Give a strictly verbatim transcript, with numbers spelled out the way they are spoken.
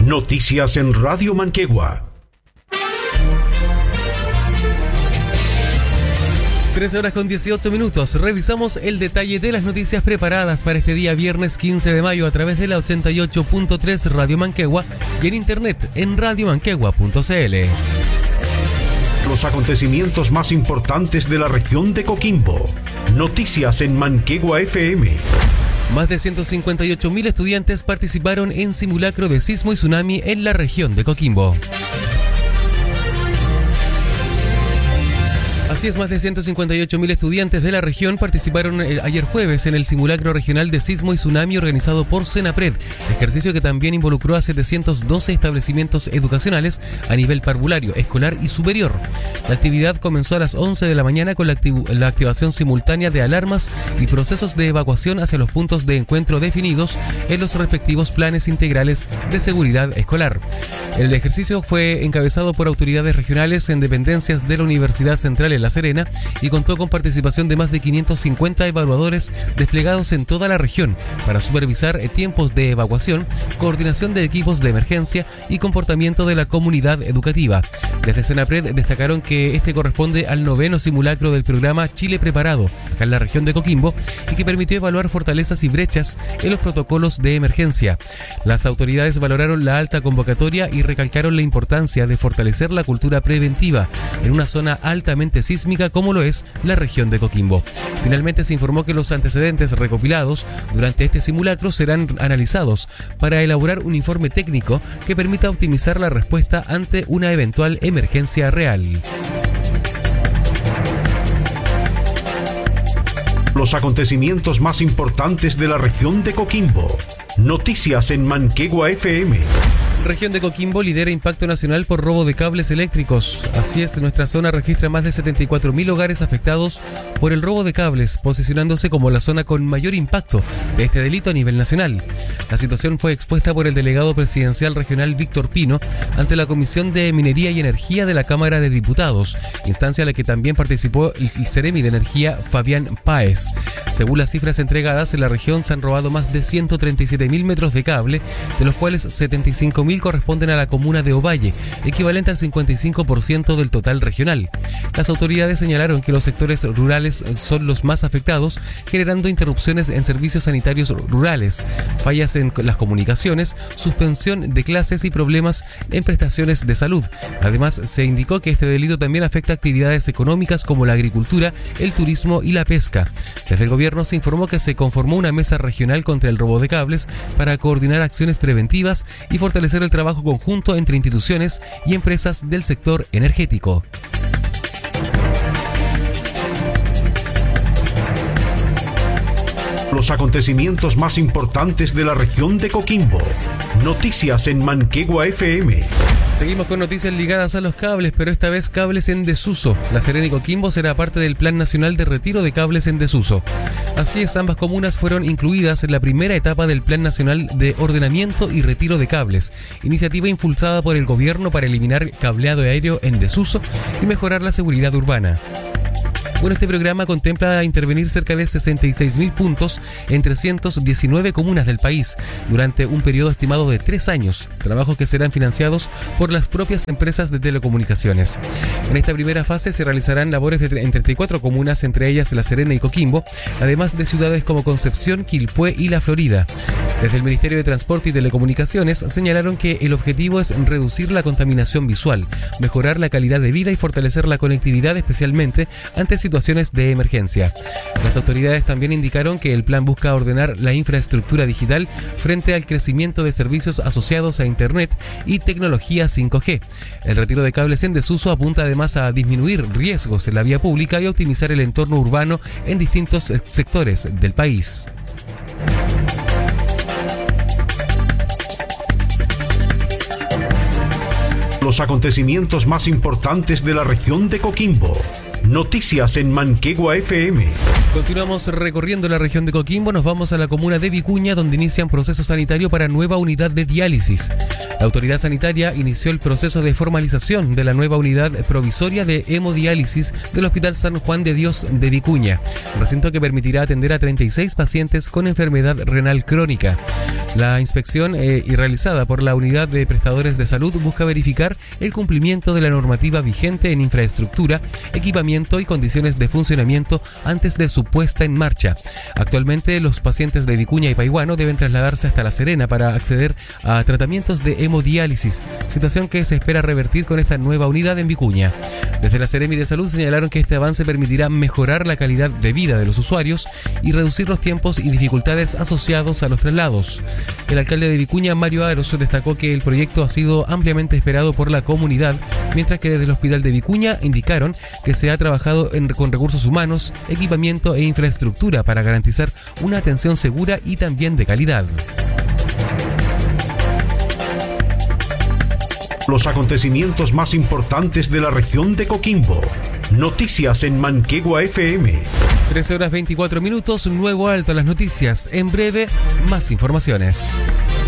Noticias en Radio Manquegua. trece horas con dieciocho minutos. Revisamos el detalle de las noticias preparadas para este día viernes quince de mayo a través de la ochenta y ocho punto tres Radio Manquegua y en internet en radio manquegua punto c l. Los acontecimientos más importantes de la región de Coquimbo. Noticias en Manquegua F M. Más de ciento cincuenta y ocho mil estudiantes participaron en simulacro de sismo y tsunami en la región de Coquimbo. Así es, más de ciento cincuenta y ocho mil estudiantes de la región participaron ayer jueves en el simulacro regional de sismo y tsunami organizado por Senapred, ejercicio que también involucró a setecientos doce establecimientos educacionales a nivel parvulario, escolar y superior. La actividad comenzó a las once de la mañana con la, activ- la activación simultánea de alarmas y procesos de evacuación hacia los puntos de encuentro definidos en los respectivos planes integrales de seguridad escolar. El ejercicio fue encabezado por autoridades regionales en dependencias de la Universidad Central en La Serena y contó con participación de más de quinientos cincuenta evaluadores desplegados en toda la región para supervisar tiempos de evacuación, coordinación de equipos de emergencia y comportamiento de la comunidad educativa. Desde Senapred destacaron que este corresponde al noveno simulacro del programa Chile Preparado, acá en la región de Coquimbo, y que permitió evaluar fortalezas y brechas en los protocolos de emergencia. Las autoridades valoraron la alta convocatoria y recalcaron la importancia de fortalecer la cultura preventiva en una zona altamente sísmica como lo es la región de Coquimbo. Finalmente se informó que los antecedentes recopilados durante este simulacro serán analizados para elaborar un informe técnico que permita optimizar la respuesta ante una eventual emergencia real. Los acontecimientos más importantes de la región de Coquimbo. Noticias en Manquegua F M. Región de Coquimbo lidera impacto nacional por robo de cables eléctricos. Así es, nuestra zona registra más de setenta y cuatro mil hogares afectados por el robo de cables, posicionándose como la zona con mayor impacto de este delito a nivel nacional. La situación fue expuesta por el delegado presidencial regional Víctor Pino ante la Comisión de Minería y Energía de la Cámara de Diputados, instancia a la que también participó el Ceremi de Energía Fabián Páez. Según las cifras entregadas, en la región se han robado más de ciento treinta y siete mil metros de cable, de los cuales setenta y cinco mil corresponden a la comuna de Ovalle, equivalente al cincuenta y cinco por ciento del total regional. Las autoridades señalaron que los sectores rurales son los más afectados, generando interrupciones en servicios sanitarios rurales, fallas en las comunicaciones, suspensión de clases y problemas en prestaciones de salud. Además, se indicó que este delito también afecta actividades económicas como la agricultura, el turismo y la pesca. Desde el gobierno se informó que se conformó una mesa regional contra el robo de cables para coordinar acciones preventivas y fortalecer el trabajo conjunto entre instituciones y empresas del sector energético. Los acontecimientos más importantes de la región de Coquimbo. Noticias en Manquegua F M. Seguimos con noticias ligadas a los cables, pero esta vez cables en desuso. La Serena y Coquimbo será parte del Plan Nacional de Retiro de Cables en Desuso. Así es, ambas comunas fueron incluidas en la primera etapa del Plan Nacional de Ordenamiento y Retiro de Cables, iniciativa impulsada por el gobierno para eliminar cableado aéreo en desuso y mejorar la seguridad urbana. Bueno, este programa contempla intervenir cerca de sesenta y seis mil puntos en trescientas diecinueve comunas del país durante un periodo estimado de tres años, trabajos que serán financiados por las propias empresas de telecomunicaciones. En esta primera fase se realizarán labores de en treinta y cuatro comunas, entre ellas La Serena y Coquimbo, además de ciudades como Concepción, Quilpué y La Florida. Desde el Ministerio de Transporte y Telecomunicaciones señalaron que el objetivo es reducir la contaminación visual, mejorar la calidad de vida y fortalecer la conectividad, especialmente ante situaciones de emergencia. Las autoridades también indicaron que el plan busca ordenar la infraestructura digital frente al crecimiento de servicios asociados a Internet y tecnología cinco G. El retiro de cables en desuso apunta además a disminuir riesgos en la vía pública y optimizar el entorno urbano en distintos sectores del país. Los acontecimientos más importantes de la región de Coquimbo. Noticias en Manquegua F M. Continuamos recorriendo la región de Coquimbo, nos vamos a la comuna de Vicuña, donde inician proceso sanitario para nueva unidad de diálisis. La autoridad sanitaria inició el proceso de formalización de la nueva unidad provisoria de hemodiálisis del Hospital San Juan de Dios de Vicuña, recinto que permitirá atender a treinta y seis pacientes con enfermedad renal crónica. La inspección eh, y realizada por la unidad de prestadores de salud busca verificar el cumplimiento de la normativa vigente en infraestructura, equipamiento y condiciones de funcionamiento antes de su puesta en marcha. Actualmente los pacientes de Vicuña y Paihuano deben trasladarse hasta La Serena para acceder a tratamientos de hemodiálisis, situación que se espera revertir con esta nueva unidad en Vicuña. Desde la Seremi de Salud señalaron que este avance permitirá mejorar la calidad de vida de los usuarios y reducir los tiempos y dificultades asociados a los traslados. El alcalde de Vicuña, Mario Aros, destacó que el proyecto ha sido ampliamente esperado por la comunidad, mientras que desde el Hospital de Vicuña indicaron que se ha trabajado en, con recursos humanos, equipamiento e infraestructura para garantizar una atención segura y también de calidad. Los acontecimientos más importantes de la región de Coquimbo. Noticias en Manquegua F M. trece horas veinticuatro minutos, nuevo alto a las noticias. En breve, más informaciones.